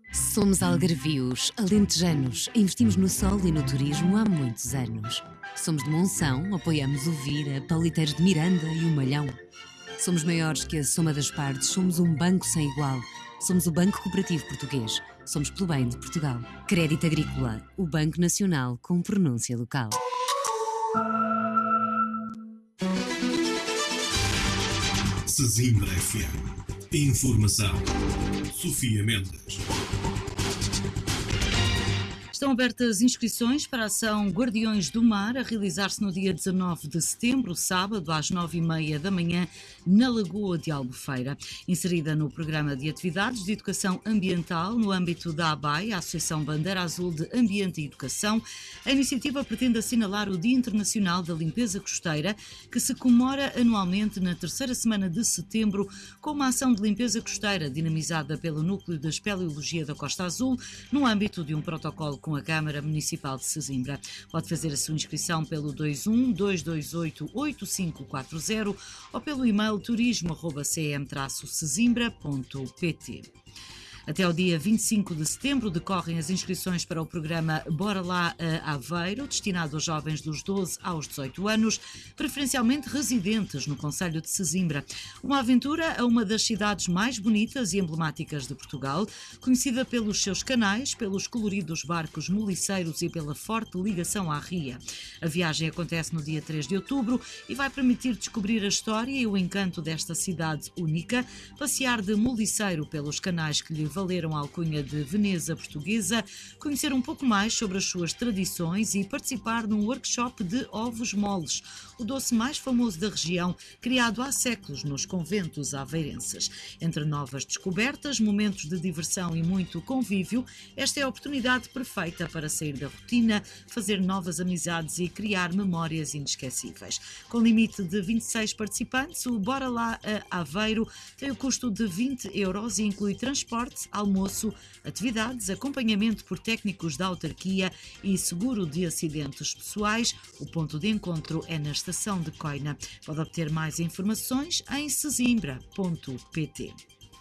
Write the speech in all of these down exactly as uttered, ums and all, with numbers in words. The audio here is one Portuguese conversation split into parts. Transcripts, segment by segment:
Somos algarvios, alentejanos, investimos no sol e no turismo há muitos anos. Somos de Monção, apoiamos o Vira, Paliteiros de Miranda e o Malhão. Somos maiores que a soma das partes, somos um banco sem igual. Somos o Banco Cooperativo Português, somos pelo bem de Portugal. Crédito Agrícola, o Banco Nacional com pronúncia local. Sesimbra F M. Informação. Sofia Mendes. Estão abertas inscrições para a ação Guardiões do Mar, a realizar-se no dia dezanove de setembro, sábado, às nove e meia da manhã, na Lagoa de Albufeira. Inserida no programa de atividades de educação ambiental no âmbito da A B A I, a Associação Bandeira Azul de Ambiente e Educação, a iniciativa pretende assinalar o Dia Internacional da Limpeza Costeira, que se comemora anualmente na terceira semana de setembro, com uma ação de limpeza costeira dinamizada pelo Núcleo de Espeleologia da Costa Azul, no âmbito de um protocolo com a Câmara Municipal de Sesimbra. Pode fazer a sua inscrição pelo dois um dois dois oito oito cinco quatro zero ou pelo e-mail turismo arroba c m traço sesimbra ponto p t. Até ao dia vinte e cinco de setembro decorrem as inscrições para o programa Bora Lá a Aveiro, destinado a jovens dos doze aos dezoito anos, preferencialmente residentes no concelho de Sesimbra. Uma aventura a uma das cidades mais bonitas e emblemáticas de Portugal, conhecida pelos seus canais, pelos coloridos barcos moliceiros e pela forte ligação à ria. A viagem acontece no dia três de outubro e vai permitir descobrir a história e o encanto desta cidade única, passear de moliceiro pelos canais que lhe valeram a alcunha de Veneza portuguesa, conhecer um pouco mais sobre as suas tradições e participar num workshop de ovos moles, o doce mais famoso da região, criado há séculos nos conventos aveirenses. Entre novas descobertas, momentos de diversão e muito convívio, esta é a oportunidade perfeita para sair da rotina, fazer novas amizades e criar memórias inesquecíveis. Com limite de vinte e seis participantes, o Bora Lá a Aveiro tem o custo de vinte euros e inclui transporte, almoço, atividades, acompanhamento por técnicos da autarquia e seguro de acidentes pessoais. O ponto de encontro é na estação de Coina. Pode obter mais informações em sesimbra ponto p t.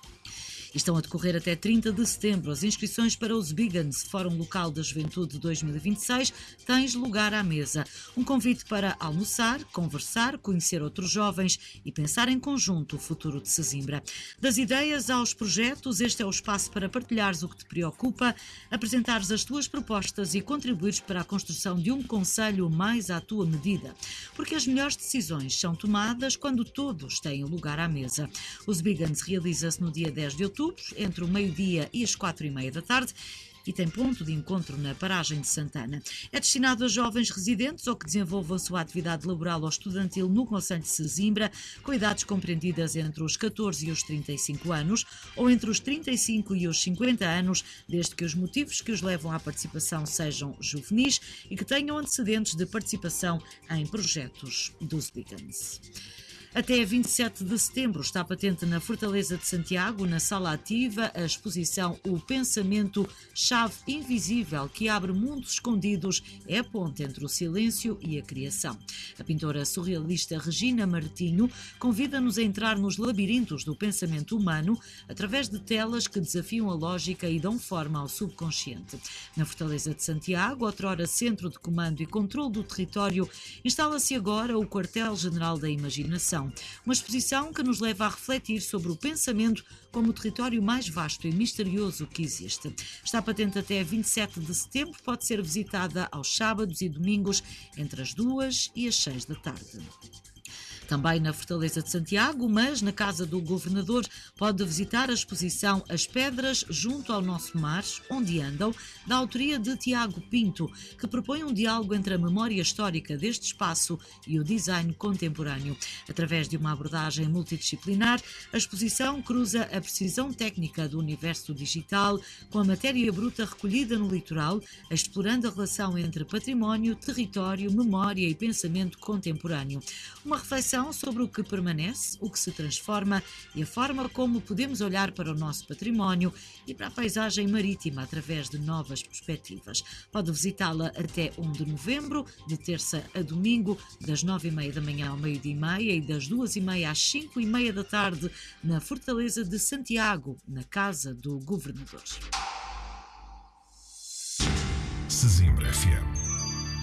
Estão a decorrer até trinta de setembro as inscrições para os Bigans, Fórum Local da Juventude dois mil e vinte e seis. Tens lugar à mesa. Um convite para almoçar, conversar, conhecer outros jovens e pensar em conjunto o futuro de Sesimbra. Das ideias aos projetos, este é o espaço para partilhares o que te preocupa, apresentares as tuas propostas e contribuires para a construção de um concelho mais à tua medida. Porque as melhores decisões são tomadas quando todos têm lugar à mesa. Os Bigans realiza-se no dia dez de outubro, entre o meio-dia e as quatro e meia da tarde, e tem ponto de encontro na paragem de Santana. É destinado a jovens residentes ou que desenvolvam a sua atividade laboral ou estudantil no concelho de Sesimbra, com idades compreendidas entre os catorze e os trinta e cinco anos, ou entre os trinta e cinco e os cinquenta anos, desde que os motivos que os levam à participação sejam juvenis e que tenham antecedentes de participação em projetos dos Bigans. Até vinte e sete de setembro está patente na Fortaleza de Santiago, na Sala Ativa, a exposição O Pensamento, Chave Invisível, que abre mundos escondidos, é a ponte entre o silêncio e a criação. A pintora surrealista Regina Martinho convida-nos a entrar nos labirintos do pensamento humano através de telas que desafiam a lógica e dão forma ao subconsciente. Na Fortaleza de Santiago, outrora centro de comando e controle do território, instala-se agora o Quartel-General da Imaginação. Uma exposição que nos leva a refletir sobre o pensamento como o território mais vasto e misterioso que existe. Está patente até vinte e sete de setembro, pode ser visitada aos sábados e domingos entre as duas e as seis da tarde. Também na Fortaleza de Santiago, mas na Casa do Governador, pode visitar a exposição As Pedras junto ao Nosso Mar, Onde Andam, da autoria de Tiago Pinto, que propõe um diálogo entre a memória histórica deste espaço e o design contemporâneo. Através de uma abordagem multidisciplinar, a exposição cruza a precisão técnica do universo digital com a matéria bruta recolhida no litoral, explorando a relação entre património, território, memória e pensamento contemporâneo. Uma reflexão sobre o que permanece, o que se transforma e a forma como podemos olhar para o nosso património e para a paisagem marítima através de novas perspectivas. Pode visitá-la até um de novembro, de terça a domingo, das nove e meia da manhã ao meio-dia e meia e das duas e meia às cinco e meia da tarde, na Fortaleza de Santiago, na Casa do Governador. Sesimbra F M.